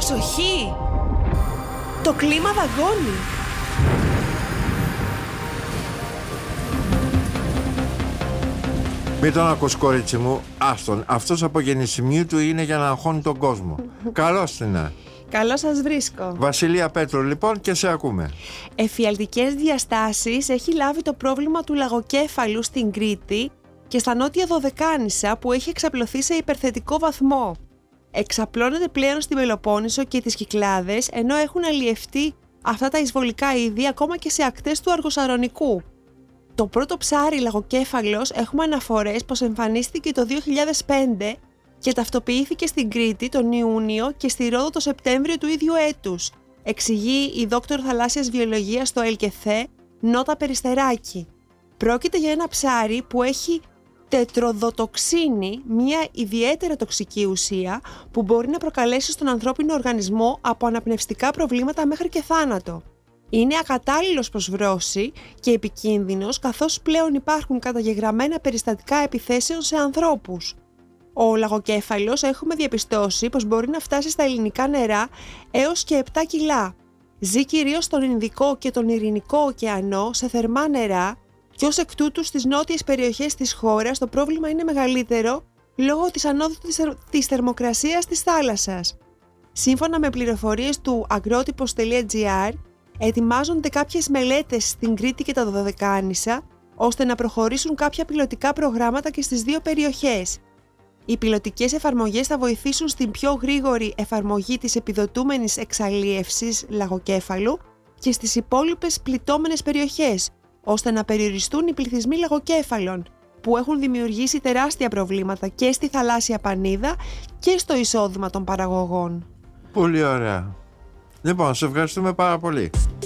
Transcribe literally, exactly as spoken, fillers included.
Προσοχή! Το κλίμα δαγκώνει. Μην τον ακούς, κορίτσι μου. Άστον, αυτός από γεννησιμίου του είναι για να αγχώνει τον κόσμο. Καλώς την είναι. Καλώς σας βρίσκω. Βασιλεία Πέτρου λοιπόν, και σε ακούμε. Εφιαλτικές διαστάσεις έχει λάβει το πρόβλημα του λαγοκέφαλου στην Κρήτη και στα νότια Δωδεκάνησα, που έχει εξαπλωθεί σε υπερθετικό βαθμό. Εξαπλώνεται πλέον στη Πελοπόννησο και τις Κυκλάδες, ενώ έχουν αλλιευτεί αυτά τα εισβολικά είδη ακόμα και σε ακτές του Αργοσαρονικού. Το πρώτο ψάρι λαγοκέφαλος έχουμε αναφορές πως εμφανίστηκε το δύο χιλιάδες πέντε και ταυτοποιήθηκε στην Κρήτη τον Ιούνιο και στη Ρόδο το Σεπτέμβριο του ίδιου έτους, εξηγεί η δόκτωρ θαλάσσιας βιολογίας στο ΕΛΚΕΘΕ, Νότα Περιστεράκη. Πρόκειται για ένα ψάρι που έχει τετροδοτοξίνη, μια ιδιαίτερα τοξική ουσία που μπορεί να προκαλέσει στον ανθρώπινο οργανισμό από αναπνευστικά προβλήματα μέχρι και θάνατο. Είναι ακατάλληλος προς βρώση και επικίνδυνος, καθώς πλέον υπάρχουν καταγεγραμμένα περιστατικά επιθέσεων σε ανθρώπους. Ο λαγοκέφαλος έχουμε διαπιστώσει πως μπορεί να φτάσει στα ελληνικά νερά έως και επτά κιλά. Ζει κυρίως στον Ινδικό και τον Ειρηνικό ωκεανό σε θερμά νερά και ως εκ τούτου στις νότιες περιοχές της χώρας το πρόβλημα είναι μεγαλύτερο λόγω της ανόδου της θερμοκρασίας της θάλασσας. Σύμφωνα με πληροφορίες του agrotipos τελεία gr, ετοιμάζονται κάποιες μελέτες στην Κρήτη και τα Δωδεκάνησα ώστε να προχωρήσουν κάποια πιλωτικά προγράμματα και στις δύο περιοχές. Οι πιλωτικές εφαρμογές θα βοηθήσουν στην πιο γρήγορη εφαρμογή της επιδοτούμενης εξαλίευσης λαγοκέφαλου και στις υπόλοιπες πληττόμενες περιοχές, ώστε να περιοριστούν οι πληθυσμοί λαγοκέφαλων, που έχουν δημιουργήσει τεράστια προβλήματα και στη θαλάσσια πανίδα και στο εισόδημα των παραγωγών. Πολύ ωραία. Λοιπόν, σε ευχαριστούμε πάρα πολύ.